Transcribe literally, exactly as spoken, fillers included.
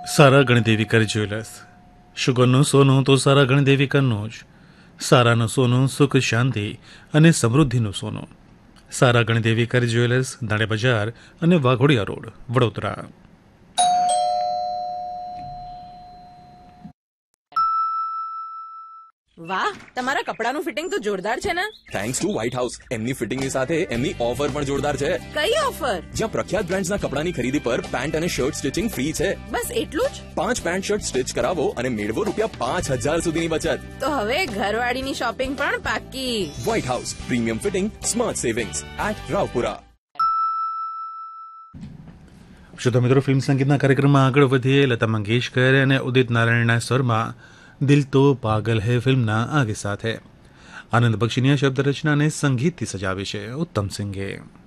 સારા ગણદેવીકર jewellers. શુગરનું સોનું તો સારા ગણદેવીકરનું જ. સારાનું સોનું સુખ શાંતિ અને સમૃદ્ધિનું સોનું. સારા ગણદેવીકર જ્વેલર્સ, દાણે બજાર અને વાઘોડિયા રોડ, વડોદરા. વાહ, તમારા કપડાનું ફિટિંગ તો જોરદાર છે ને. Thanks to white house. એમની ફિટિંગની સાથે એમની ઓફર પણ જોરદાર છે. કઈ ઓફર? જ્યાં પ્રખ્યાત બ્રાન્ડ્સના કપડાની ખરીદી પર પેન્ટ અને શર્ટ સ્ટિચિંગ ફ્રી છે. બસ એટલું જ? પાંચ પેન્ટ શર્ટ સ્ટિચ કરાવો અને મેળવો રૂપિયા પાંચ હજાર સુધીની બચત. તો હવે ઘરવાળીની શોપિંગ પણ પાક્કી. White house, premium fitting, smart savings at Raopura. શ્રોતા મિત્રો, ફિલ્મ સંગીતના કાર્યક્રમમાં આગળ વધીએ. લતા મંગેશકર અને ઉદિત નારાયણના સ્વરમાં દિલ તો પાગલ હૈ ફિલ્મના આગે સાથે આનંદ બક્ષીની શબ્દ રચનાને સંગીતથી સજાવી છે ઉત્તમ સિંઘે.